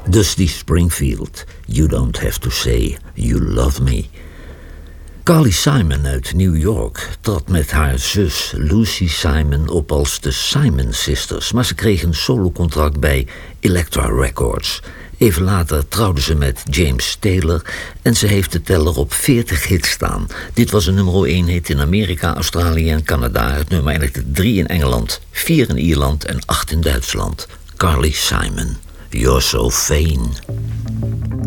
Dusty Springfield, You Don't Have to Say You Love Me. Carly Simon uit New York trad met haar zus Lucy Simon op als de Simon Sisters, maar ze kreeg een solocontract bij Elektra Records. Even later trouwde ze met James Taylor en ze heeft de teller op 40 hits staan. Dit was een nummer 1 hit in Amerika, Australië en Canada. Het nummer eindigde 3 in Engeland, 4 in Ierland en 8 in Duitsland. Carly Simon, You're So Vain.